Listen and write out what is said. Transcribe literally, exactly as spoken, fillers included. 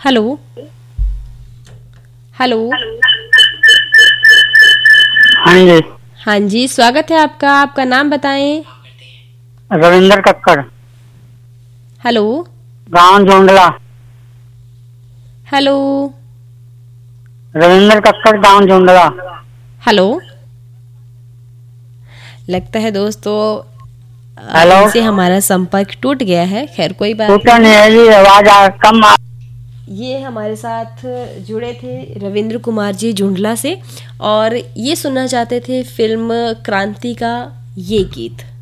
Hello hello. हाँ जी। हाँ जी, स्वागत है आपका। आपका नाम बताएं। रविंद्र कक्कड़। हेलो। गांव जोंडला। हेलो। रविंद्र कक्कड़, गांव जोंडला। हेलो। लगता है दोस्तों हेलो। इनसे हमारा संपर्क टूट गया है। खैर कोई बात टूटा नहीं। नहीं है जी, आवाज आ, कम आ... ये हमारे साथ जुड़े थे रविंद्र कुमार जी जुंडला से, और ये सुनना चाहते थे फिल्म क्रांति का ये गीत।